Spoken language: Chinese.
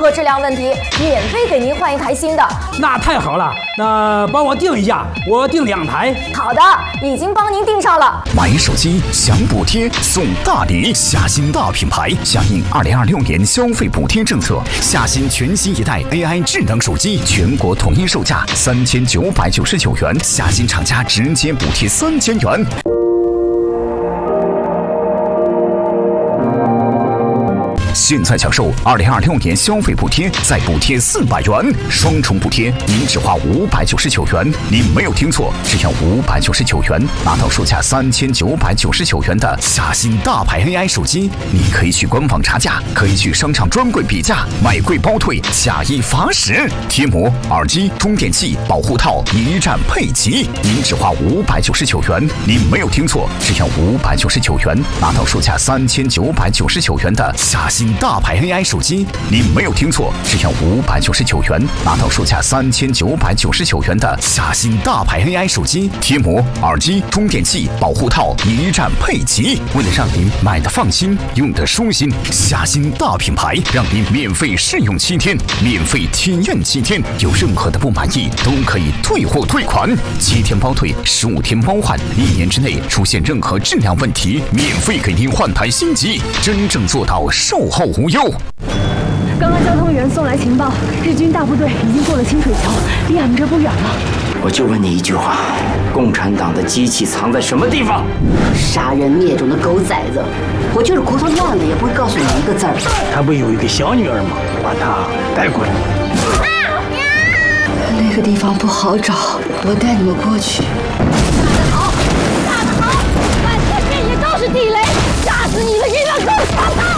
过质量问题，免费给您换一台新的。 那太好了，那帮我订一下，我订2台。 好的，已经帮您订上了。 买手机享补贴送大礼，夏新大品牌响应2026年消费补贴政策，夏新全新一代 AI 智能手机全国统一售价3999元，夏新厂家直接补贴3000元。现在享受2026年消费补贴，再补贴400元，双重补贴，您只花599元。您没有听错，只要599元，拿到售价3999元的夏新大牌 AI 手机。你可以去官网查价，可以去商场专柜比价，买贵包退，假一罚10。贴膜、耳机、充电器、保护套一站配齐，您只花599元。您没有听错，只要599元，拿到售价3999元的夏新大牌 AI 手机。您没有听错，只要599元，拿到售价3999元的夏新大牌 AI 手机。贴膜、耳机、充电器、保护套一站配齐。为了让您买的放心，用的舒心，夏新大品牌让您免费试用7天，免费体验7天，有任何的不满意都可以退货退款，7天包退，15天包换，1年之内出现任何质量问题，免费给您换台新机，真正做到售后无忧。 刚刚交通员送来情报，日军大部队已经过了清水桥，离俺们这不远了。 我就问你一句话：共产党的机器藏在什么地方？ 杀人灭种的狗崽子！我就是骨头烂了也不会告诉你一个字儿。 他不有一个小女儿吗？把她带过来。 那个地方不好找，我带你们过去。 炸得好，满天遍野都是地雷，炸死你了，运了狗！